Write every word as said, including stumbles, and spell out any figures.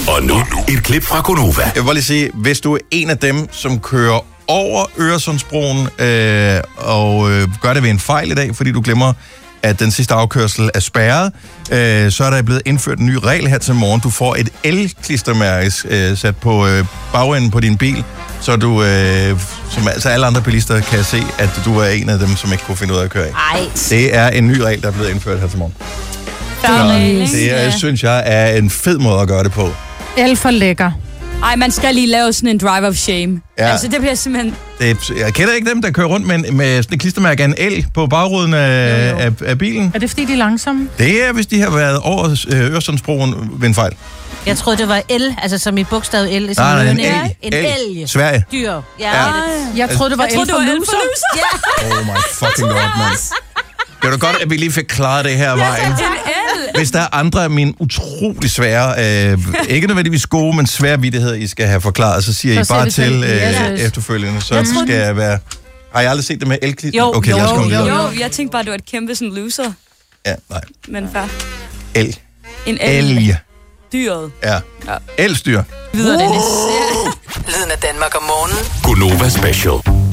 Og nu, et klip fra Gonova. Jeg vil bare lige sige, hvis du er en af dem, som kører over Øresundsbroen, øh, og øh, gør det ved en fejl i dag, fordi du glemmer, at den sidste afkørsel er spærret, øh, så er der blevet indført en ny regel her til morgen. Du får et el-klistermærke øh, sat på øh, bagenden på din bil, så du, øh, som altså alle andre bilister, kan se, at du er en af dem, som ikke kunne finde ud af at køre af. Ej. Det er en ny regel, der er blevet indført her til morgen. Så det er, synes jeg er en fed måde at gøre det på. El for lækker. Ej, man skal lige lave sådan en drive of shame. Ja. Altså, det bliver simpelthen... Det, jeg kender ikke dem, der kører rundt med, med sådan et klistermærke af en el på bagruden af, Jo, jo. af, af bilen. Er det fordi, de er langsomme? Det er, hvis de har været over øh, Øresundsbroen ved en fejl. Jeg troede, det var L, altså som i bogstavet L. Ligesom Nej, nej, en ørerne. elg. En Elg. elg. Sverige. Dyr. Ja, Ja. ja. Jeg troede, det var Jeg el troede, det for var el loser. for loser. Oh my fucking god, mand. Det var da godt, at vi lige fik klaret det her vejen. Hvis der er andre af mine utrolig svære, øh, ikke nødvendigvis gode, men svære vittigheder, I skal have forklaret, så siger Så I siger bare vi til til. øh, Yes. efterfølgende. Så Jeg skal troede- jeg være... Har I aldrig set det med elklit? Jo, okay, jo, lad os komme jo, videre. Jo, jeg tænkte bare, det var et kæmpe sådan loser. Ja, nej. Men fair. El. En el. Elg. Dyret. Ja. Elstyr. Videre, Dennis. Lyden af Danmark om morgenen. Gonova Special.